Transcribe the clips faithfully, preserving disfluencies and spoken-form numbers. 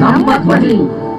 ನಮ್ಮ ಧ್ವನಿ.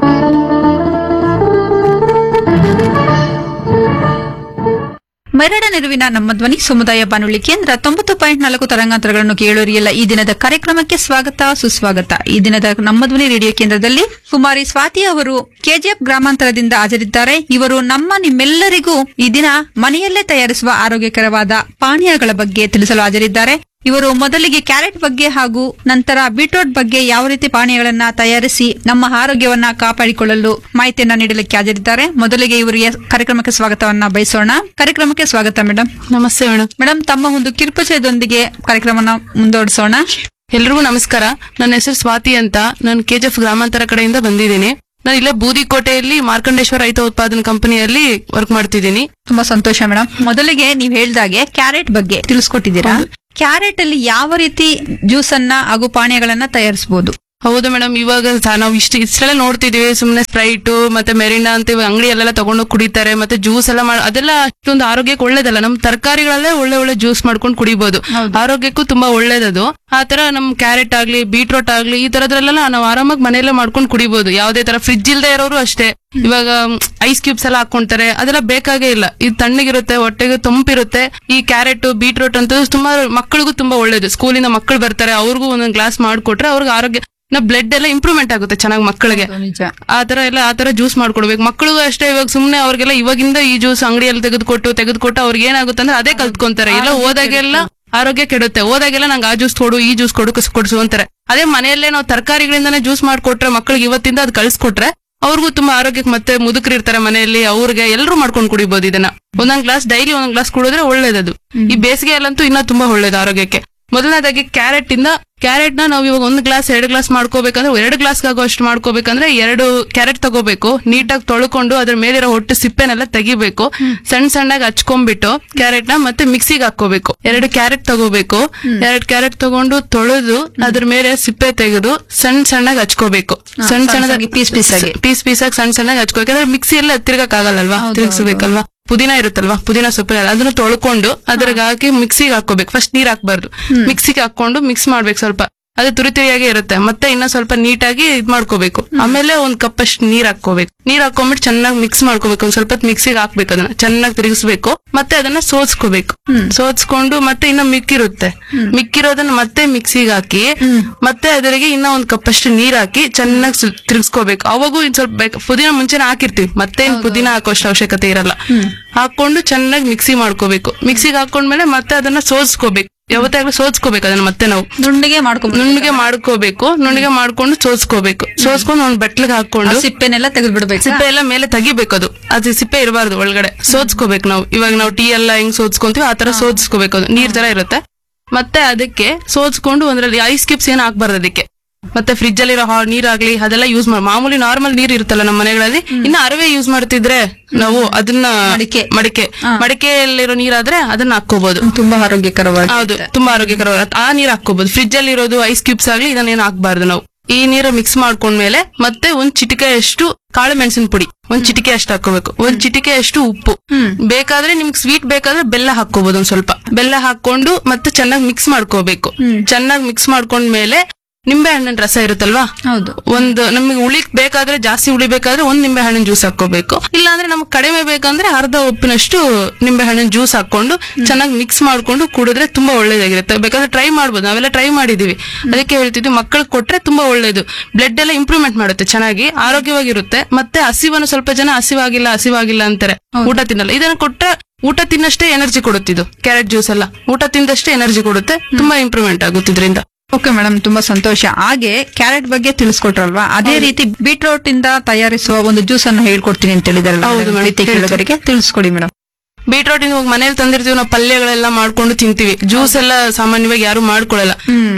ಮರಡ ನೆರವಿನ ನಮ್ಮ ಧ್ವನಿ ಸಮುದಾಯ ಬಾನುಲಿ ಕೇಂದ್ರ ತೊಂಬತ್ತು ಪಾಯಿಂಟ್ ನಾಲ್ಕು ತರಂಗಾಂತರಗಳನ್ನು ಕೇಳೋರಿಯಲ್ಲ. ಈ ದಿನದ ಕಾರ್ಯಕ್ರಮಕ್ಕೆ ಸ್ವಾಗತ ಸುಸ್ವಾಗತ. ಈ ದಿನದ ನಮ್ಮ ಧ್ವನಿ ರೇಡಿಯೋ ಕೇಂದ್ರದಲ್ಲಿ ಕುಮಾರಿ ಸ್ವಾತಿ ಅವರು ಕೆಜಿಎಫ್ ಗ್ರಾಮಾಂತರದಿಂದ ಹಾಜರಿದ್ದಾರೆ. ಇವರು ನಮ್ಮ ನಿಮ್ಮೆಲ್ಲರಿಗೂ ಈ ದಿನ ಮನೆಯಲ್ಲೇ ತಯಾರಿಸುವ ಆರೋಗ್ಯಕರವಾದ ಪಾನೀಯಗಳ ಬಗ್ಗೆ ತಿಳಿಸಲು ಹಾಜರಿದ್ದಾರೆ. ಇವರು ಮೊದಲಿಗೆ ಕ್ಯಾರೆಟ್ ಬಗ್ಗೆ ಹಾಗೂ ನಂತರ ಬೀಟ್ರೂಟ್ ಬಗ್ಗೆ ಯಾವ ರೀತಿ ಪಾನೀಯಗಳನ್ನ ತಯಾರಿಸಿ ನಮ್ಮ ಆರೋಗ್ಯವನ್ನ ಕಾಪಾಡಿಕೊಳ್ಳಲು ಮಾಹಿತಿಯನ್ನ ನೀಡಲಿಕ್ಕೆ ಹಾಜರಿದ್ದಾರೆ. ಮೊದಲಿಗೆ ಇವರಿಗೆ ಕಾರ್ಯಕ್ರಮಕ್ಕೆ ಸ್ವಾಗತವನ್ನ ಬಯಸೋಣ. ಕಾರ್ಯಕ್ರಮಕ್ಕೆ ಸ್ವಾಗತ ಮೇಡಮ್. ನಮಸ್ತೆ ಮೇಡಮ್. ಮೇಡಮ್, ತಮ್ಮ ಒಂದು ಕಿರುಪರಿಚಯದೊಂದಿಗೆ ಕಾರ್ಯಕ್ರಮನ ಮುಂದುವರಿಸೋಣ. ಎಲ್ರಿಗೂ ನಮಸ್ಕಾರ. ನನ್ನ ಹೆಸರು ಸ್ವಾತಿ ಅಂತ. ನಾನು ಕೆಜಿಎಫ್ ಗ್ರಾಮಾಂತರ ಕಡೆಯಿಂದ ಬಂದಿದ್ದೀನಿ. ನಾನು ಇಲ್ಲೇ ಬೂದಿಕೋಟೆಯಲ್ಲಿ ಮಾರ್ಕಂಡೇಶ್ವರ ರೈತ ಉತ್ಪಾದನಾ ಕಂಪನಿಯಲ್ಲಿ ವರ್ಕ್ ಮಾಡ್ತಿದ್ದೀನಿ. ತುಂಬಾ ಸಂತೋಷ ಮೇಡಮ್. ಮೊದಲಿಗೆ ನೀವು ಹೇಳ್ದಾಗೆ ಕ್ಯಾರೆಟ್ ಬಗ್ಗೆ ತಿಳಿಸ್ಕೊಟ್ಟಿದ್ದೀರಾ. ಕ್ಯಾರೆಟ್ ಅಲ್ಲಿ ಯಾವ ರೀತಿ ಜ್ಯೂಸ್ ಅನ್ನ ಹಾಗೂ ಪಾನೀಯಗಳನ್ನ ತಯಾರಿಸಬಹುದು? ಹೌದು ಮೇಡಮ್, ಇವಾಗ ನಾವು ಇಷ್ಟ ಇಷ್ಟೆಲ್ಲ ನೋಡ್ತಿದೀವಿ. ಸುಮ್ನೆ ಸ್ಪ್ರೈಟ್ ಮತ್ತೆ ಮೆರಿಂಡಾ ಅಂತ ಅಂಗಡಿಯಲ್ಲೆಲ್ಲ ತಗೊಂಡು ಕುಡಿತಾರೆ, ಮತ್ತೆ ಜ್ಯೂಸ್ ಎಲ್ಲ ಮಾಡಿ ಅದೆಲ್ಲ ಅಷ್ಟೊಂದು ಆರೋಗ್ಯಕ್ಕೆ ಒಳ್ಳೇದಲ್ಲ. ನಮ್ ತರಕಾರಿಗಳಲ್ಲೇ ಒಳ್ಳೆ ಒಳ್ಳೆ ಜ್ಯೂಸ್ ಮಾಡ್ಕೊಂಡು ಕುಡಿಬಹುದು, ಆರೋಗ್ಯಕ್ಕೂ ತುಂಬಾ ಒಳ್ಳೇದದು. ಆತರ ನಮ್ ಕ್ಯಾರೆಟ್ ಆಗ್ಲಿ ಬೀಟ್ರೂಟ್ ಆಗ್ಲಿ ಈ ತರದ್ರಲ್ಲೆಲ್ಲ ನಾವು ಆರಾಮಾಗಿ ಮನೆಯಲ್ಲೇ ಮಾಡ್ಕೊಂಡು ಕುಡಿಬಹುದು. ಯಾವ್ದೇ ತರ ಫ್ರಿಜ್ ಇಲ್ದೇ ಇರೋರು ಅಷ್ಟೇ. ಇವಾಗ ಐಸ್ ಕ್ಯೂಬ್ಸ್ ಎಲ್ಲ ಹಾಕೊಂತಾರೆ, ಅದೆಲ್ಲ ಬೇಕಾಗೇ ಇಲ್ಲ. ಇದು ತಣ್ಣಗಿರುತ್ತೆ, ಹೊಟ್ಟೆಗೆ ತಂಪಿರುತ್ತೆ. ಈ ಕ್ಯಾರೆಟ್ ಬೀಟ್ರೂಟ್ ಅಂತ ತುಂಬಾ ಮಕ್ಕಳಿಗೂ ತುಂಬಾ ಒಳ್ಳೇದು. ಸ್ಕೂಲಿಂದ ಮಕ್ಕಳು ಬರ್ತಾರೆ, ಅವ್ರಿಗೂ ಒಂದೊಂದು ಗ್ಲಾಸ್ ಮಾಡ್ಕೊಟ್ರೆ ಅವ್ರಿಗೆ ಆರೋಗ್ಯ ಬ್ಲಡ್ ಎಲ್ಲ ಇಂಪ್ರೂವ್ಮೆಂಟ್ ಆಗುತ್ತೆ ಚೆನ್ನಾಗಿ ಮಕ್ಕಳಿಗೆ. ಆತರ ಎಲ್ಲ ಆತರ ಜ್ಯೂಸ್ ಮಾಡ್ಕೊಡ್ಬೇಕು ಮಕ್ಕಳಿಗೂ ಅಷ್ಟೇ. ಇವಾಗ ಸುಮ್ನೆ ಅವ್ರಿಗೆಲ್ಲ ಇವಾಗಿಂದ ಈ ಜ್ಯೂಸ್ ಅಂಗಡಿಯಲ್ಲಿ ತೆಗೆದುಕೊಟ್ಟು ತೆಗೆದುಕೊಟ್ಟು ಅವ್ರಿಗೆ ಏನಾಗುತ್ತೆ ಅಂದ್ರೆ ಅದೇ ಕಲ್ತ್ಕೊಂತಾರೆ. ಎಲ್ಲ ಹೋದಾಗೆಲ್ಲ ಆರೋಗ್ಯ ಕೆಡುತ್ತೆ. ಹೋದಾಗೆಲ್ಲ ನಂಗೆ ಆ ಜ್ಯೂಸ್ ಕೊಡು ಈ ಜ್ಯೂಸ್ ಕೊಡು ಕೊಡ್ಸು ಅಂತಾರೆ. ಅದೇ ಮನೆಯಲ್ಲೇ ನಾವು ತರಕಾರಿಗಳಿಂದಾನೇ ಜ್ಯೂಸ್ ಮಾಡ್ಕೊಟ್ರೆ ಮಕ್ಕಳಿಗೆ ಇವತ್ತಿಂದ ಅದು ಕಳ್ಸಿಕೊಟ್ರೆ ಅವ್ರಿಗೂ ತುಂಬಾ ಆರೋಗ್ಯಕ್ಕೆ, ಮತ್ತೆ ಮುದುಕರು ಇರ್ತಾರೆ ಮನೆಯಲ್ಲಿ, ಅವ್ರಿಗೆ ಎಲ್ಲರೂ ಮಾಡ್ಕೊಂಡು ಕುಡಿಬಹುದು. ಇದನ್ನ ಒಂದೊಂದ್ ಗ್ಲಾಸ್ ಡೈಲಿ ಒಂದೊಂದ್ ಗ್ಲಾಸ್ ಕುಡಿದ್ರೆ ಒಳ್ಳೇದದು. ಈ ಬೇಸಿಗೆಯಲ್ಲಂತೂ ಇನ್ನೂ ತುಂಬಾ ಒಳ್ಳೇದು ಆರೋಗ್ಯಕ್ಕೆ. ಮೊದಲನೇದಾಗಿ ಕ್ಯಾರೆಟ್ ಇಂದ ಕ್ಯಾರೆಟ್ ನ ನಾವು ಇವಾಗ ಒಂದು ಗ್ಲಾಸ್ ಎರಡು ಗ್ಲಾಸ್ ಮಾಡ್ಕೋಬೇಕಂದ್ರೆ ಎರಡು ಗ್ಲಾಸ್ ಆಗೋ ಅಷ್ಟು ಮಾಡ್ಕೋಬೇಕಂದ್ರೆ ಎರಡು ಕ್ಯಾರೆಟ್ ತಗೋಬೇಕು. ನೀಟಾಗಿ ತೊಳ್ಕೊಂಡು ಅದ್ರ ಮೇಲಿರೋ ಹೊಟ್ಟು ಸಿಪ್ಪೆನೆಲ್ಲ ತೆಗಿಬೇಕು. ಸಣ್ಣ ಸಣ್ಣಾಗಿ ಹಚ್ಕೊಂಡ್ಬಿಟ್ಟು ಕ್ಯಾರೆಟ್ ನ ಮತ್ತೆ ಮಿಕ್ಸಿಗೆ ಹಾಕೋಬೇಕು. ಎರಡು ಕ್ಯಾರೆಟ್ ತಗೋಬೇಕು. ಎರಡು ಕ್ಯಾರೆಟ್ ತಗೊಂಡು ತೊಳೆದು ಅದ್ರ ಮೇಲೆ ಸಿಪ್ಪೆ ತೆಗೆದು ಸಣ್ಣ ಸಣ್ಣಾಗಿ ಹಚ್ಕೋಬೇಕು. ಸಣ್ಣ ಸಣ್ಣದಾಗಿ ಪೀಸ್ ಪೀಸ್ ಆಗಿ ಪೀಸ್ ಪೀಸ್ ಆಗಿ ಸಣ್ಣ ಸಣ್ಣಾಗಿ ಹಚ್ಕೋಬೇಕು. ಯಾಕಂದ್ರೆ ಮಿಕ್ಸಿ ಎಲ್ಲ ತಿರ್ಗಕ್ ಆಗಲ್ಲಲ್ವಾ, ತಿರ್ಗಿಸ್ಬೇಕಲ್ವಾ. ಪುದೀನ ಇರುತ್ತಲ್ವಾ, ಪುದೀನ ಸೊಪ್ಪು ಅದನ್ನ ತೊಳ್ಕೊಂಡು ಅದ್ರಾಗ ಹಾಕಿ ಮಿಕ್ಸಿಗೆ ಹಾಕೋಬೇಕು. ಫಸ್ಟ್ ನೀರ್ ಹಾಕ್ಬಾರ್ದು, ಮಿಕ್ಸಿಗೆ ಹಾಕೊಂಡು ಮಿಕ್ಸ್ ಮಾಡ್ಬೇಕು. ಸ್ವಲ್ಪ ಅದು ತುರಿತುರಿಯಾಗಿ ಇರುತ್ತೆ. ಮತ್ತೆ ಇನ್ನ ಸ್ವಲ್ಪ ನೀಟಾಗಿ ಇದ್ ಮಾಡ್ಕೋಬೇಕು. ಆಮೇಲೆ ಒಂದ್ ಕಪ್ ಅಷ್ಟು ನೀರ್ ಹಾಕೋಬೇಕು. ನೀರ್ ಹಾಕೊಂಡ್ಬಿಟ್ಟು ಚೆನ್ನಾಗಿ ಮಿಕ್ಸ್ ಮಾಡ್ಕೋಬೇಕು. ಒಂದ್ ಸ್ವಲ್ಪ ಮಿಕ್ಸಿಗೆ ಹಾಕ್ಬೇಕು. ಅದನ್ನ ಚೆನ್ನಾಗಿ ತಿರುಗಿಸ್ಬೇಕು. ಮತ್ತೆ ಅದನ್ನ ಸೋಸ್ಕೋಬೇಕು. ಸೋಸ್ಕೊಂಡು ಮತ್ತೆ ಇನ್ನ ಮಿಕ್ಕಿರುತ್ತೆ, ಮಿಕ್ಕಿರೋದನ್ನ ಮತ್ತೆ ಮಿಕ್ಸಿಗೆ ಹಾಕಿ ಮತ್ತೆ ಅದರಿಗೆ ಇನ್ನ ಒಂದ್ ಕಪ್ ಅಷ್ಟು ನೀರ್ ಹಾಕಿ ಚೆನ್ನಾಗಿ ತಿರುಗಿಸ್ಕೋಬೇಕು. ಅವಾಗೂ ಇನ್ ಸ್ವಲ್ಪ ಪುದೀನ ಮುಂಚೆನೆ ಹಾಕಿರ್ತೀವಿ, ಮತ್ತೆ ಪುದೀನ ಹಾಕೋ ಅಷ್ಟು ಅವಶ್ಯಕತೆ ಇರಲ್ಲ. ಹಾಕೊಂಡು ಚೆನ್ನಾಗಿ ಮಿಕ್ಸಿ ಮಾಡ್ಕೋಬೇಕು. ಮಿಕ್ಸಿಗೆ ಹಾಕೊಂಡ್ಮೇಲೆ ಮತ್ತೆ ಅದನ್ನ ಸೋಸ್ಕೋಬೇಕು. ಯಾವತ್ತಾಗ್ಲೂ ಸೋಸ್ಕೋಬೇಕು ಅದನ್ನ. ಮತ್ತೆ ನಾವು ನುಣ್ಣಗೆ ಮಾಡ್ಕೋಬೇಕು. ನುಣ್ಣಗೆ ಮಾಡ್ಕೋಬೇಕು. ನುಣ್ಣಗೆ ಮಾಡ್ಕೊಂಡು ಸೋಸ್ಕೋಬೇಕು. ಸೋಸ್ಕೊಂಡು ಒಂದ್ ಬಟ್ಲಿಗೆ ಹಾಕೊಂಡು ಸಿಪ್ಪೆನೆಲ್ಲ ತೆಗೆದ್ಬಿಡ್ಬೇಕು. ಸಿಪ್ಪೆ ಎಲ್ಲ ಮೇಲೆ ತೆಗಿಬೇಕು. ಅದು ಅದು ಸಿಪ್ಪೆ ಇರಬಾರ್ದು ಒಳಗಡೆ. ಸೋದ್ಸ್ಕೋಬೇಕು ನಾವು. ಇವಾಗ ನಾವು ಟೀ ಎಲ್ಲ ಹೆಂಗ್ ಸೋದ್ಸ್ಕೊಂತೀವಿ ಆತರ ಸೋದ್ಸ್ಕೋಬೇಕು. ಅದು ನೀರ್ ತರ ಇರುತ್ತೆ. ಮತ್ತೆ ಅದಕ್ಕೆ ಸೋದ್ಸ್ಕೊಂಡು ಒಂದ್ರಲ್ಲಿ ಐಸ್ ಕ್ಯೂಬ್ಸ್ ಏನ್ ಹಾಕ್ಬಾರ್ದು ಅದಕ್ಕೆ. ಮತ್ತೆ ಫ್ರಿಜ್ ಅಲ್ಲಿರೋ ನೀರಾಗ್ಲಿ ಅದೆಲ್ಲ ಯೂಸ್ ಮಾಡಿ. ಮಾಮೂಲಿ ನಾರ್ಮಲ್ ನೀರ್ ಇರುತ್ತಲ್ಲ ನಮ್ಮ ಮನೆಗಳಲ್ಲಿ, ಇನ್ನ ಅರವೆ ಯೂಸ್ ಮಾಡ್ತಿದ್ರೆ ನಾವು ಅದನ್ನ ಮಡಿಕೆ ಮಡಿಕೆ ಮಡಿಕೆಯಲ್ಲಿರೋ ನೀರಾದ್ರೆ ಅದನ್ನ ಹಾಕೋಬಹುದು. ತುಂಬಾ ಆರೋಗ್ಯಕರವಾಗಿ. ಹೌದು, ತುಂಬಾ ಆರೋಗ್ಯಕರವಾಗಿ ಆ ನೀರ್ ಹಾಕೋಬಹುದು. ಫ್ರಿಜ್ ಅಲ್ಲಿ ಇರೋದು ಐಸ್ ಕ್ಯೂಬ್ಸ್ ಆಗ್ಲಿ ಇದನ್ನೇನು ಹಾಕ್ಬಾರ್ದು ನಾವು. ಈ ನೀರು ಮಿಕ್ಸ್ ಮಾಡ್ಕೊಂಡ್ಮೇಲೆ ಮತ್ತೆ ಒಂದ್ ಚಿಟಿಕೆ ಅಷ್ಟು ಕಾಳು ಮೆಣಸಿನ ಪುಡಿ ಒಂದ್ ಚಿಟಿಕೆ ಅಷ್ಟು ಹಾಕೋಬೇಕು. ಒಂದ್ ಚಿಟಿಕೆ ಅಷ್ಟು ಉಪ್ಪು. ಬೇಕಾದ್ರೆ ನಿಮ್ಗೆ ಸ್ವೀಟ್ ಬೇಕಾದ್ರೆ ಬೆಲ್ಲ ಹಾಕೋಬಹುದು. ಒಂದ್ ಸ್ವಲ್ಪ ಬೆಲ್ಲ ಹಾಕೊಂಡು ಮತ್ತೆ ಚೆನ್ನಾಗಿ ಮಿಕ್ಸ್ ಮಾಡ್ಕೋಬೇಕು. ಚೆನ್ನಾಗಿ ಮಿಕ್ಸ್ ಮಾಡ್ಕೊಂಡ್ಮೇಲೆ ನಿಂಬೆ ಹಣ್ಣಿನ ರಸ ಇರುತ್ತಲ್ವಾ, ಹೌದು, ಒಂದು ನಮಗೆ ಉಳಿಕ್ ಬೇಕಾದ್ರೆ ಜಾಸ್ತಿ ಉಳಿ ಬೇಕಾದ್ರೆ ಒಂದ್ ನಿಂಬೆ ಹಣ್ಣಿನ ಜ್ಯೂಸ್ ಹಾಕೋಬೇಕು. ಇಲ್ಲಾಂದ್ರೆ ನಮ್ಗೆ ಕಡಿಮೆ ಬೇಕಂದ್ರೆ ಅರ್ಧ ಉಪ್ಪಿನಷ್ಟು ನಿಂಬೆ ಹಣ್ಣಿನ ಜ್ಯೂಸ್ ಹಾಕೊಂಡು ಚೆನ್ನಾಗಿ ಮಿಕ್ಸ್ ಮಾಡ್ಕೊಂಡು ಕುಡಿದ್ರೆ ತುಂಬಾ ಒಳ್ಳೇದಾಗಿರುತ್ತೆ. ಬೇಕಾದ್ರೆ ಟ್ರೈ ಮಾಡ್ಬೋದು. ನಾವೆಲ್ಲ ಟ್ರೈ ಮಾಡಿದೀವಿ. ಅದಕ್ಕೆ ಹೇಳ್ತಿದ್ವಿ ಮಕ್ಕಳಿಗೆ ಕೊಟ್ರೆ ತುಂಬಾ ಒಳ್ಳೇದು. ಬ್ಲಡ್ ಎಲ್ಲ ಇಂಪ್ರೂವ್ಮೆಂಟ್ ಮಾಡುತ್ತೆ, ಚೆನ್ನಾಗಿ ಆರೋಗ್ಯವಾಗಿರುತ್ತೆ. ಮತ್ತೆ ಹಸಿವನ್ನು ಸ್ವಲ್ಪ ಜನ ಹಸಿವಾಗಿಲ್ಲ ಹಸಿವಾಗಿಲ್ಲ ಅಂತಾರೆ, ಊಟ ತಿನ್ನಲ್ಲ. ಇದನ್ನ ಕೊಟ್ರೆ ಊಟ ತಿನ್ನಷ್ಟೇ ಎನರ್ಜಿ ಕೊಡುತ್ತಿದ್ದು ಕ್ಯಾರೆಟ್ ಜ್ಯೂಸ್ ಎಲ್ಲ. ಊಟ ತಿಂದಷ್ಟೇ ಎನರ್ಜಿ ಕೊಡುತ್ತೆ. ತುಂಬಾ ಇಂಪ್ರೂವ್ಮೆಂಟ್ ಆಗುತ್ತೆ ಇದರಿಂದ. ಓಕೆ ಮೇಡಮ್, ತುಂಬಾ ಸಂತೋಷ. ಹಾಗೆ ಕ್ಯಾರೆಟ್ ಬಗ್ಗೆ ತಿಳಿಸ್ಕೊಟ್ರಲ್ವಾ, ಅದೇ ರೀತಿ ಬೀಟ್ರೂಟ್ ಇಂದ ತಯಾರಿಸುವ ಒಂದು ಜ್ಯೂಸ್ ಅನ್ನು ಹೇಳ್ಕೊಡ್ತೀನಿ ಅಂತ ಹೇಳಿದಾರೆ, ತಿಳಿಸ್ಕೊಡಿ ಮೇಡಮ್. ಬೀಟ್ರೂಟ್ ಇಂದ ಮನೇಲಿ ತಂದಿರ್ತೀವಿ ನಾವು, ಪಲ್ಯಗಳೆಲ್ಲ ಮಾಡ್ಕೊಂಡು ತಿಂತೀವಿ. ಜ್ಯೂಸ್ ಎಲ್ಲ ಸಾಮಾನ್ಯವಾಗಿ ಯಾರು ಮಾಡ್ಕೊಳ್ಳಲ್ಲ.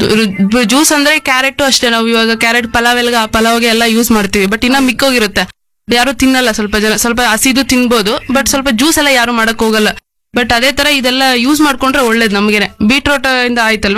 ಜ್ಯೂಸ್ ಅಂದ್ರೆ ಕ್ಯಾರೆಟ್ ಅಷ್ಟೇ. ನಾವು ಇವಾಗ ಕ್ಯಾರೆಟ್ ಪಲಾವ್ ಎಲ್ಲ ಪಲಾವ್ಗೆ ಎಲ್ಲ ಯೂಸ್ ಮಾಡ್ತೀವಿ. ಬಟ್ ಇನ್ನ ಮಿಕ್ಕೋಗಿರುತ್ತೆ, ಯಾರು ತಿನ್ನಲ್ಲ. ಸ್ವಲ್ಪ ಜನ ಸ್ವಲ್ಪ ಹಸಿದು ತಿನ್ಬೋದು, ಬಟ್ ಸ್ವಲ್ಪ ಜ್ಯೂಸ್ ಎಲ್ಲ ಯಾರು ಮಾಡಕ್ ಹೋಗಲ್ಲ. ಬಟ್ ಅದೇ ತರ ಇದೆಲ್ಲ ಯೂಸ್ ಮಾಡ್ಕೊಂಡ್ರೆ ಒಳ್ಳೇದು ನಮ್ಗೆನೆ. ಬೀಟ್ರೂಟ್ ಇಂದ ಆಯ್ತಲ್ವಾ,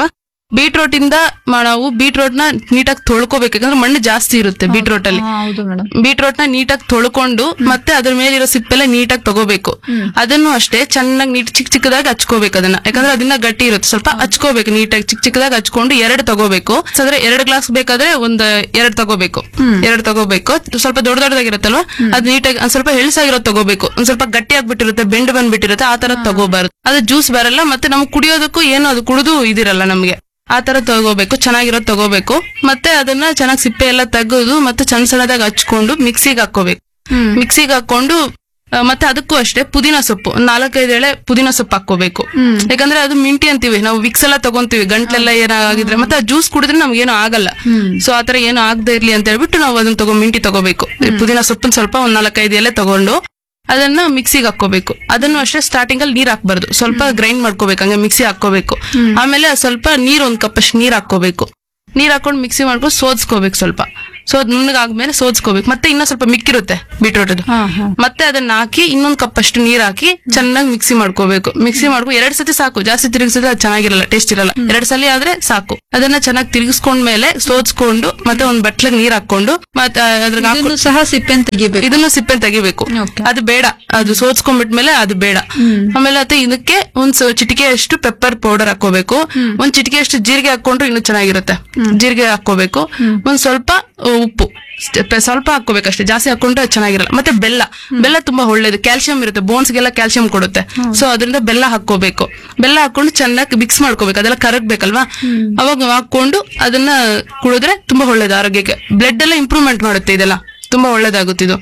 ಬೀಟ್ರೋಟ್ ಇಂದ ಮ- ನಾವು ಬೀಟ್ರೋಟ್ ನ ನೀಟಾಗಿ ತೊಳ್ಕೊಬೇಕು, ಯಾಕಂದ್ರೆ ಮಣ್ಣು ಜಾಸ್ತಿ ಇರುತ್ತೆ ಬೀಟ್ರೋಟ್ ಅಲ್ಲಿ. ಹೌದು ಮೇಡಮ್. ಬೀಟ್ರೋಟ್ ನ ನೀಟಾಗಿ ತೊಳ್ಕೊಂಡು ಮತ್ತೆ ಅದ್ರ ಮೇಲಿರೋ ಸಿಪ್ಪೆಲ್ಲ ನೀಟಾಗಿ ತಗೋಬೇಕು. ಅದನ್ನು ಅಷ್ಟೇ ಚೆನ್ನಾಗಿ ನೀಟ್ ಚಿಕ್ಕ ಚಿಕ್ಕದಾಗಿ ಹಚ್ಕೋಬೇಕು ಅದನ್ನ, ಯಾಕಂದ್ರೆ ಅದನ್ನ ಗಟ್ಟಿ ಇರುತ್ತೆ, ಸ್ವಲ್ಪ ಹಚ್ಕೋಬೇಕು ನೀಟಾಗಿ ಚಿಕ್ಕ ಚಿಕ್ಕದಾಗಿ ಹಚ್ಕೊಂಡು ಎರಡು ತಗೋಬೇಕು. ಅಂದ್ರೆ ಎರಡು ಗ್ಲಾಸ್ ಬೇಕಾದ್ರೆ ಒಂದ್ ಎರಡ್ ತಗೋಬೇಕು, ಎರಡ್ ತಗೋಬೇಕು. ಸ್ವಲ್ಪ ದೊಡ್ಡ ದೊಡ್ಡದಾಗಿರುತ್ತಲ್ವಾ, ಅದ್ ನೀಟಾಗಿ ಒಂದ್ ಸ್ವಲ್ಪ ಹೆಳ್ಸಾಗಿರೋದು ತಗೋಬೇಕು. ಒಂದ್ ಸ್ವಲ್ಪ ಗಟ್ಟಿ ಆಗ್ಬಿಟ್ಟಿರುತ್ತೆ, ಬೆಂಡ್ ಬಂದ್ಬಿಟ್ಟಿರುತ್ತೆ, ಆ ತರ ತಗೋಬಾರ್ದು. ಅದು ಜ್ಯೂಸ್ ಬರಲ್ಲ, ಮತ್ತೆ ನಮ್ಗೆ ಕುಡಿಯೋದಕ್ಕೂ ಏನು ಅದು ಕುಡಿದು ಇದಿರಲ್ಲ ನಮ್ಗೆ. ಆ ತರ ತಗೋಬೇಕು, ಚೆನ್ನಾಗಿರೋದು ತಗೋಬೇಕು. ಮತ್ತೆ ಅದನ್ನ ಚೆನ್ನಾಗಿ ಸಿಪ್ಪೆ ಎಲ್ಲ ತೆಗೆದು ಮತ್ತೆ ಸಣ್ಣ ಸಣ್ಣದಾಗಿ ಹಚ್ಕೊಂಡು ಮಿಕ್ಸಿಗೆ ಹಾಕೋಬೇಕು. ಮಿಕ್ಸಿಗೆ ಹಾಕೊಂಡು ಆ, ಮತ್ತೆ ಅದಕ್ಕೂ ಅಷ್ಟೇ ಪುದೀನ ಸೊಪ್ಪು ಒಂದ್ ನಾಲ್ಕೈದು ಎಳೆ ಪುದೀನ ಸೊಪ್ಪು ಹಾಕೋಬೇಕು. ಯಾಕಂದ್ರೆ ಅದು ಮಿಂಟಿ ಅಂತೀವಿ ನಾವು, ವಿಕ್ಸ್ ಎಲ್ಲ ತಗೊಂತೀವಿ ಗಂಟ್ಲೆಲ್ಲ ಏನಾಗಿದ್ರೆ, ಮತ್ತೆ ಜ್ಯೂಸ್ ಕುಡಿದ್ರೆ ನಮ್ಗೆ ಏನು ಆಗಲ್ಲ. ಸೊ ಆತರ ಏನು ಆಗದೆ ಇರ್ಲಿ ಅಂತ ಹೇಳ್ಬಿಟ್ಟು ನಾವು ಅದನ್ನ ತಗೋ ಮಿಂಟಿ ತಗೋಬೇಕು. ಪುದೀನ ಸೊಪ್ಪನ್ ಸ್ವಲ್ಪ ಒಂದ್ ನಾಲ್ಕೈದು ಎಲೆ ತಗೊಂಡು ಅದನ್ನ ಮಿಕ್ಸಿಗೆ ಹಾಕೋಬೇಕು. ಅದನ್ನು ಅಷ್ಟೇ ಸ್ಟಾರ್ಟಿಂಗ್ ಅಲ್ಲಿ ನೀರ್ ಹಾಕ್ಬಾರ್ದು, ಸ್ವಲ್ಪ ಗ್ರೈಂಡ್ ಮಾಡ್ಕೋಬೇಕು, ಹಂಗೆ ಮಿಕ್ಸಿ ಹಾಕೋಬೇಕು. ಆಮೇಲೆ ಸ್ವಲ್ಪ ನೀರ್ ಒಂದ್ ಕಪ್ ಅಷ್ಟು ನೀರ್ ಹಾಕೋಬೇಕು. ನೀರ್ ಹಾಕೊಂಡು ಮಿಕ್ಸಿ ಮಾಡ್ಕೊಂಡು ಸೋದ್ಸ್ಕೋಬೇಕು. ಸ್ವಲ್ಪ ಸೋದ್ ನುಣ್ಣಗಾದ್ಮೇಲೆ ಸೋದ್ಸ್ಕೋಬೇಕು. ಮತ್ತೆ ಇನ್ನೊಂದ್ ಸ್ವಲ್ಪ ಮಿಕ್ಕಿರುತ್ತೆ ಬೀಟ್ರೋಟ್ ಅದು, ಮತ್ತೆ ಅದನ್ನ ಹಾಕಿ ಇನ್ನೊಂದ್ ಕಪ್ ಅಷ್ಟು ನೀರ್ ಹಾಕಿ ಚೆನ್ನಾಗಿ ಮಿಕ್ಸಿ ಮಾಡ್ಕೋಬೇಕು. ಮಿಕ್ಸಿ ಮಾಡ್ಕೊಂಡು ಎರಡ್ ಸತಿ ಸಾಕು, ಜಾಸ್ತಿ ತಿರುಗಿಸಿದ್ರೆ ಅದು ಚೆನ್ನಾಗಿರಲ್ಲ, ಟೇಸ್ಟ್ ಇರಲ್ಲ. ಎರಡ್ ಸಲ ಆದ್ರೆ ಸಾಕು. ಅದನ್ನ ಚೆನ್ನಾಗಿ ತಿರುಗಿಸ್ಕೊಂಡ್ಮೇಲೆ ಸೋದ್ಸ್ಕೊಂಡು ಮತ್ತೆ ಒಂದ್ ಬಟ್ಲಿಗೆ ನೀರ್ ಹಾಕೊಂಡು ಮತ್ತೆ ಅದ್ರಾಗ ಹಾಕೊಂಡು ಇದನ್ನು ಸಹ ಸಿಪ್ಪೆ ತೆಗಿಬೇಕು. ಇದನ್ನು ಸಿಪ್ಪೆ ತೆಗಿಬೇಕು. Okay. ಅದು ಬೇಡ, ಅದು ಸೋದ್ಸ್ಕೊಂಡ್ಬಿಟ್ಮೇಲೆ ಅದು ಬೇಡ. ಆಮೇಲೆ ಮತ್ತೆ ಇದಕ್ಕೆ ಒಂದ್ ಸ- ಚಿಟಿಕೆ ಅಷ್ಟು ಪೆಪ್ಪರ್ ಪೌಡರ್ ಹಾಕೋಬೇಕು. ಒಂದ್ ಚಿಟಿಕೆ ಅಷ್ಟು ಜೀರಿಗೆ ಹಾಕೊಂಡ್ರೆ ಇನ್ನೂ ಚೆನ್ನಾಗಿರುತ್ತೆ. ಜೀರಿಗೆ ಹಾಕೋಬೇಕು. ಒಂದ್ ಸ್ವಲ್ಪ ಆ, ಉಪ್ಪು ಸ್ಟೆ- ಸ್ವಲ್ಪ ಹಾಕೋಬೇಕಷ್ಟೇ, ಜಾಸ್ತಿ ಹಾಕೊಂಡ್ರೆ ಅದು ಚೆನ್ನಾಗಿರಲ್ಲ. ಮತ್ತೆ ಬೆಲ್ಲ, ಬೆಲ್ಲ ತುಂಬಾ ಒಳ್ಳೇದು, ಕ್ಯಾಲ್ಸಿಯಂ ಇರುತ್ತೆ, ಬೋನ್ಸ್ಗೆಲ್ಲ ಕ್ಯಾಲ್ಸಿಯಂ ಕೊಡುತ್ತೆ. ಸೊ ಅದರಿಂದ ಬೆಲ್ಲ ಹಾಕೋಬೇಕು. ಬೆಲ್ಲ ಹಾಕೊಂಡು ಚೆನ್ನಾಗಿ ಮಿಕ್ಸ್ ಮಾಡ್ಕೋಬೇಕು, ಅದೆಲ್ಲ ಕರಗ್ಬೇಕಲ್ವಾ. ಅವಾಗ ಹಾಕೊಂಡು ಅದನ್ನ ಕುಡಿದ್ರೆ ತುಂಬಾ ಒಳ್ಳೇದು ಆರೋಗ್ಯಕ್ಕೆ. ಬ್ಲಡ್ ಎಲ್ಲ ಇಂಪ್ರೂವ್ಮೆಂಟ್ ಮಾಡುತ್ತೆ, ಇದೆಲ್ಲ ತುಂಬಾ ಒಳ್ಳೇದಾಗುತ್ತಿದ್ದು.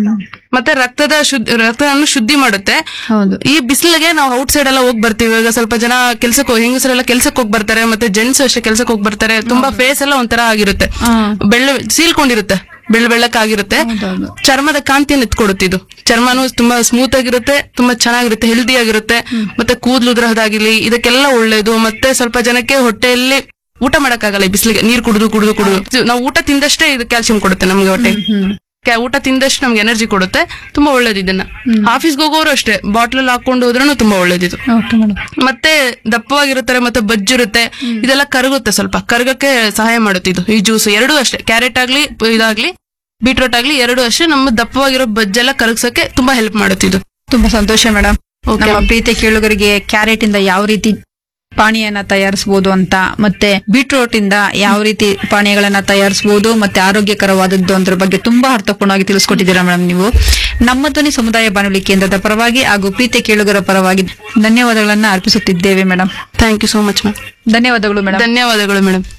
ಮತ್ತೆ ರಕ್ತದ ಶುದ್ಧಿ ರಕ್ತವನ್ನು ಶುದ್ಧಿ ಮಾಡುತ್ತೆ. ಹೌದು. ಈ ಬಿಸಿಲಿಗೆ ನಾವು ಔಟ್ ಸೈಡ್ ಎಲ್ಲ ಹೋಗಿ ಬರ್ತೀವಿ. ಇವಾಗ ಸ್ವಲ್ಪ ಜನ ಕೆಲ್ಸಕ್ಕೆ ಹೆಂಗಸರೆಲ್ಲ ಕೆಲ್ಸಕ್ಕೆ ಹೋಗಿ ಬರ್ತಾರೆ, ಮತ್ತೆ ಜೆಂಟ್ಸ್ ಅಷ್ಟೇ ಕೆಲ್ಸಕ್ಕೆ ಹೋಗಿ ಬರ್ತಾರೆ. ತುಂಬಾ ಫೇಸ್ ಎಲ್ಲ ಒಂಥರ ಆಗಿರುತ್ತೆ, ಬೆಳ್ಳ ಸೀಲ್ಕೊಂಡಿರುತ್ತೆ, ಬೆಳ್ಳ ಬೆಳ್ಳಕ್ಕಾಗಿರುತ್ತೆ. ಚರ್ಮದ ಕಾಂತಿಯನ್ನು ಎತ್ಕೊಡುತ್ತೆ ಇದು. ಚರ್ಮನು ತುಂಬಾ ಸ್ಮೂತ್ ಆಗಿರುತ್ತೆ, ತುಂಬಾ ಚೆನ್ನಾಗಿರುತ್ತೆ, ಹೆಲ್ದಿ ಆಗಿರುತ್ತೆ. ಮತ್ತೆ ಕೂದಲು ಉದುರೋದಾಗಿರ್ಲಿ ಇದಕ್ಕೆಲ್ಲ ಒಳ್ಳೇದು. ಮತ್ತೆ ಸ್ವಲ್ಪ ಜನಕ್ಕೆ ಹೊಟ್ಟೆಯಲ್ಲಿ ಊಟ ಮಾಡಕ್ಕಾಗಲ್ಲ ಈ ಬಿಸಿಲಿಗೆ, ನೀರ್ ಕುಡಿದು ಕುಡಿದು ಕುಡಿದು. ನಾವು ಊಟ ತಿಂದಷ್ಟೇ ಇದು ಕ್ಯಾಲ್ಸಿಯಂ ಕೊಡುತ್ತೆ ನಮ್ಗೆ ಹೊಟ್ಟೆ. ಊಟ ತಿಂದಷ್ಟು ನಮ್ಗೆ ಎನರ್ಜಿ ಕೊಡುತ್ತೆ, ತುಂಬಾ ಒಳ್ಳೇದು. ಇದನ್ನ ಆಫೀಸ್ಗೆ ಹೋಗೋರು ಅಷ್ಟೇ ಬಾಟ್ಲಲ್ಲಿ ಹಾಕೊಂಡು ಹೋದ್ರೂ ತುಂಬಾ ಒಳ್ಳೇದಿದು. ಮತ್ತೆ ದಪ್ಪವಾಗಿರುತ್ತಾರೆ, ಮತ್ತೆ ಬಜ್ಜಿರುತ್ತೆ, ಇದೆಲ್ಲ ಕರಗುತ್ತೆ, ಸ್ವಲ್ಪ ಕರಗಕ್ಕೆ ಸಹಾಯ ಮಾಡುತ್ತೆ ಇದು. ಈ ಜ್ಯೂಸ್ ಎರಡೂ ಅಷ್ಟೇ, ಕ್ಯಾರೆಟ್ ಆಗ್ಲಿ ಇದಾಗ್ಲಿ ಬೀಟ್ರೋಟ್ ಆಗ್ಲಿ ಎರಡೂ ಅಷ್ಟೇ ನಮ್ಮ ದಪ್ಪವಾಗಿರೋ ಬಜ್ಜೆಲ್ಲ ಕರಗ್ಸಕ್ಕೆ ತುಂಬಾ ಹೆಲ್ಪ್ ಮಾಡುತ್ತೆ ಇದು. ತುಂಬಾ ಸಂತೋಷ ಮೇಡಮ್. ನಮ್ಮ ಪ್ರೀತಿ ಕೇಳುಗರಿಗೆ ಕ್ಯಾರೆಟ್ ಇಂದ ಯಾವ ರೀತಿ ಪಾನೀಯನ ತಯಾರಿಸಬಹುದು ಅಂತ, ಮತ್ತೆ ಬೀಟ್ರೋಟ್ ಇಂದ ಯಾವ ರೀತಿ ಪಾನೀಯಗಳನ್ನ ತಯಾರಿಸಬಹುದು, ಮತ್ತೆ ಆರೋಗ್ಯಕರವಾದದ್ದು ಅದ್ರ ಬಗ್ಗೆ ತುಂಬಾ ಅರ್ಥಪೂರ್ಣವಾಗಿ ತಿಳಿಸ್ಕೊಟ್ಟಿದ್ದೀರಾ ಮೇಡಮ್ ನೀವು. ನಮ್ಮ ಧ್ವನಿ ಸಮುದಾಯ ಬಾನುಲಿ ಕೇಂದ್ರದ ಪರವಾಗಿ ಹಾಗೂ ಪ್ರೀತಿ ಕೇಳುಗರ ಪರವಾಗಿ ಧನ್ಯವಾದಗಳನ್ನ ಅರ್ಪಿಸುತ್ತಿದ್ದೇವೆ madam. Thank you so much ma'am. ಧನ್ಯವಾದಗಳು ಮೇಡಮ್. ಧನ್ಯವಾದಗಳು ಮೇಡಮ್.